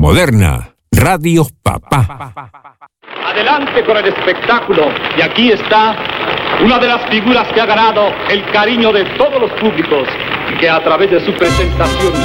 Moderna, Radio Papá. Adelante con el espectáculo. Y aquí está una de las figuras que ha ganado el cariño de todos los públicos y que a través de su presentación